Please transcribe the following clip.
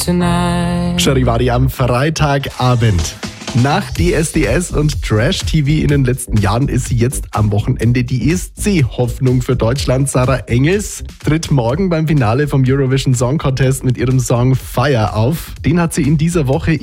tonight. Charivari am Freitagabend. Nach DSDS und Trash-TV in den letzten Jahren ist sie jetzt am Wochenende die ESC-Hoffnung für Deutschland. Sarah Engels tritt morgen beim Finale vom Eurovision Song Contest mit ihrem Song Fire auf. Den hat sie in dieser Woche